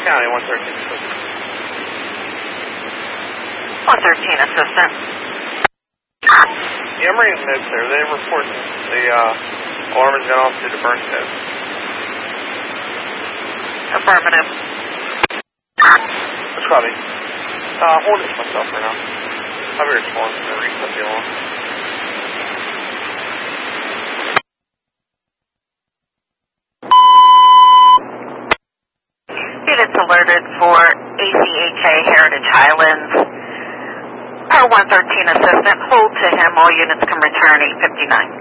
County, 113 assistant. 113 assistant. Yeah, I'm reading notes there. They report the alarm has gone off due to burn test. Affirmative. That's probably. Hold it to myself for now. I'll be responsive to reset the alarm. Units alerted for ACHA Heritage Highlands. Our 113 assistant, hold to him. All units can return 859.